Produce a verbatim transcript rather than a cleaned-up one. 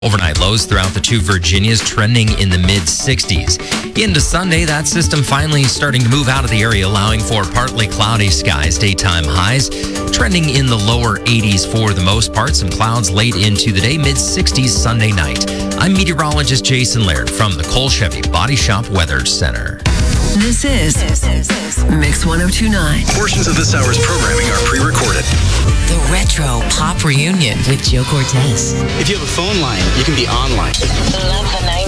Overnight lows throughout the two Virginias trending in the mid sixties. Into Sunday, that system finally starting to move out of the area, allowing for partly cloudy skies. Daytime highs trending in the lower eighties for the most part. Some clouds late into the day, mid sixties Sunday night. I'm meteorologist Jason Laird from the Cole Chevy Body Shop Weather Center. This is Mix one oh two point nine. Portions of this hour's programming are pre-recorded. The Retro Pop Reunion with Joe Cortez. If you have a phone line, you can be online. Love the night.